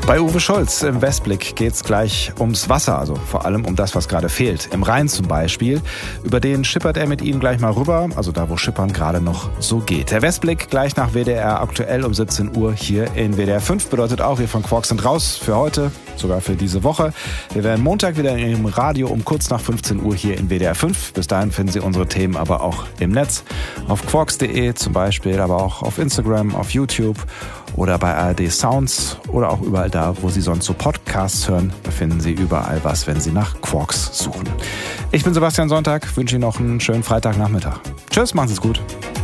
Bei Uwe Schulz im Westblick geht es gleich ums Wasser, also vor allem um das, was gerade fehlt. Im Rhein zum Beispiel. Über den schippert er mit Ihnen gleich mal rüber, also da, wo Schippern gerade noch so geht. Der Westblick gleich nach WDR aktuell um 17 Uhr hier in WDR 5. Bedeutet auch, wir von Quarks sind raus für heute, sogar für diese Woche. Wir werden Montag wieder in Ihrem Radio um kurz nach 15 Uhr hier in WDR 5. Bis dahin finden Sie unsere Themen aber auch im Netz. Auf quarks.de zum Beispiel, aber auch auf Instagram, auf YouTube oder bei ARD Sounds oder auch überall da, wo Sie sonst so Podcasts hören. Da finden Sie überall was, wenn Sie nach Quarks suchen. Ich bin Sebastian Sonntag, wünsche Ihnen noch einen schönen Freitagnachmittag. Tschüss, machen Sie es gut.